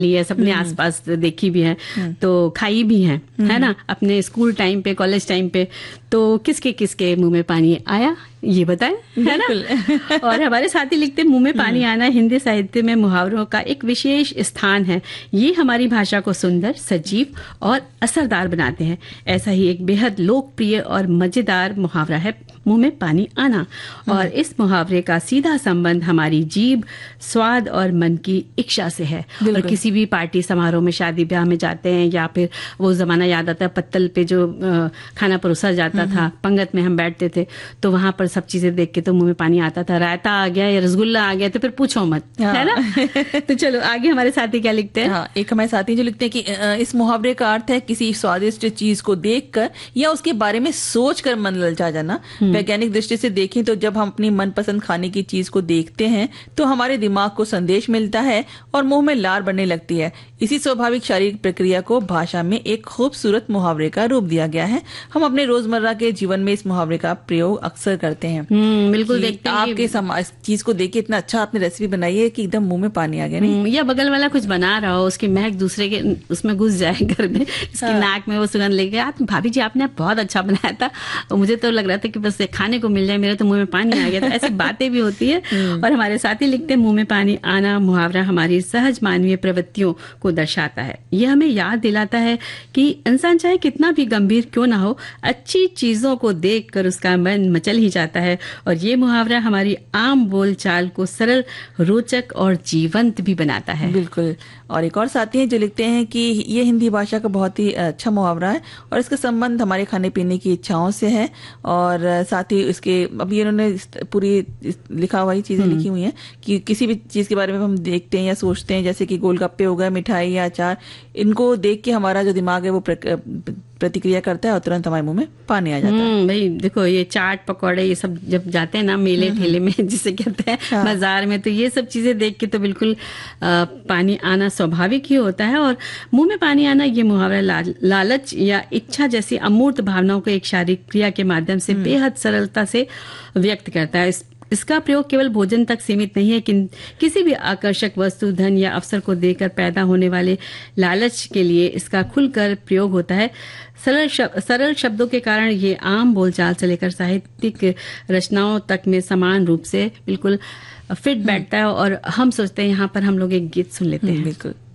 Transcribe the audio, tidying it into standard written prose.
लिए सबने आसपास देखी भी है, तो खाई भी है ना, अपने स्कूल टाइम पे, कॉलेज टाइम पे। तो किसके किसके मुंह में पानी आया ये बताएं, है ना। और हमारे साथी लिखते, मुंह में पानी आना हिंदी साहित्य में मुहावरों का एक विशेष स्थान है। ये हमारी भाषा को सुंदर, सजीव और असरदार बनाते हैं। ऐसा ही एक बेहद लोकप्रिय और मजेदार मुहावरा है मुंह में पानी आना। और इस मुहावरे का सीधा संबंध हमारी जीभ, स्वाद और मन की इच्छा से है। और किसी भी पार्टी समारोह में, शादी ब्याह में जाते हैं, या फिर वो जमाना याद आता है पत्तल पे जो खाना परोसा जाता था, पंगत में हम बैठते थे, तो वहां पर सब चीजें देख के तो मुंह में पानी आता था। रायता आ गया या रसगुल्ला आ गया तो फिर पूछो मत, है ना। तो चलो आगे हमारे साथी क्या लिखते हैं। हाँ, एक हमारे साथी जो लिखते हैं कि इस मुहावरे का अर्थ है किसी स्वादिष्ट चीज को देखकर या उसके बारे में सोचकर मन ललचा जाना। वैज्ञानिक दृष्टि से देखें तो जब हम अपनी मनपसंद खाने की चीज को देखते हैं तो हमारे दिमाग को संदेश मिलता है और मुंह में लार बनने लगती है। इसी स्वाभाविक शारीरिक प्रक्रिया को भाषा में एक खूबसूरत मुहावरे का रूप दिया गया है। हम अपने रोजमर्रा के जीवन में इस मुहावरे का प्रयोग अक्सर करते हैं। बिल्कुल देखते हैं आपके चीज को देख के इतना अच्छा आपने रेसिपी बनाई है कि एकदम मुंह में पानी आ गया। नहीं, या बगल वाला कुछ बना रहा हो, उसकी महक दूसरे के उसमें घुस जाए घर में, इसकी नाक में वो सुगंध लेके, यार भाभी जी आपने बहुत अच्छा बनाया था, और मुझे तो लग रहा था कि बस खाने को मिल जाए, मेरे तो मुंह में पानी आ गया। तो ऐसी बातें भी होती है। और हमारे साथी लिखते हैं, मुंह में पानी आना मुहावरा हमारी सहज मानवीय प्रवृत्तियों को दर्शाता है। यह हमें याद दिलाता है कि इंसान चाहे कितना भी गंभीर क्यों ना हो, अच्छी चीजों को देखकर उसका मन मचल ही जाता है। और ये मुहावरा हमारी आम बोलचाल को सरल, रोचक और जीवंत भी बनाता है। बिल्कुल। और एक और साथी हैं जो लिखते हैं कि ये हिंदी भाषा का बहुत ही अच्छा मुहावरा है और इसका संबंध हमारे खाने पीने की इच्छाओं से है। और साथ ही इसके अभी इन्होंने पूरी लिखा हुआ ही चीजें लिखी हुई हैं कि किसी भी चीज के बारे में हम देखते हैं या सोचते हैं, जैसे कि गोलगप्पे हो गए, मिठाई या अचार, इनको देख के हमारा जो दिमाग है वो प्रतिक्रिया करता है और तुरंत हमारे मुंह में पानी आ जाता है। भाई देखो, ये चाट पकौड़े ये सब जब जाते हैं ना मेले ठेले में, जिसे कहते हैं बाजार में, तो ये सब चीजें देख के तो बिल्कुल पानी आना स्वाभाविक ही होता है। और मुंह में पानी आना ये मुहावरा लालच या इच्छा जैसी अमूर्त भावनाओं को एक शारीरिक क्रिया के माध्यम से बेहद सरलता से व्यक्त करता है। इसका प्रयोग केवल भोजन तक सीमित नहीं है, किसी भी आकर्षक वस्तु, धन या अवसर को देकर पैदा होने वाले लालच के लिए इसका खुलकर प्रयोग होता है। सरल शब्दों के कारण ये आम बोलचाल से लेकर साहित्यिक रचनाओं तक में समान रूप से बिल्कुल फिट बैठता है। और हम सोचते हैं यहाँ पर हम लोग एक गीत सुन लेते हैं। बिल्कुल।